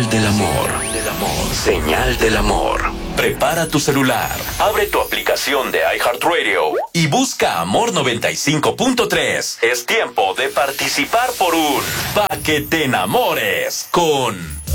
Del amor. Señal del amor. Prepara tu celular, abre tu aplicación de iHeartRadio y busca Amor 95.3. Es tiempo de participar por un Pa' que te enamores con